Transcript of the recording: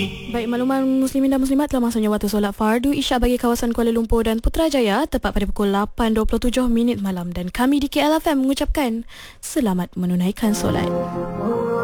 Baik, makluman muslimin dan muslimat, telah masanya waktu solat fardu Isyak bagi kawasan Kuala Lumpur dan Putrajaya tepat pada pukul 8.27 malam, dan kami di KLFM mengucapkan selamat menunaikan solat.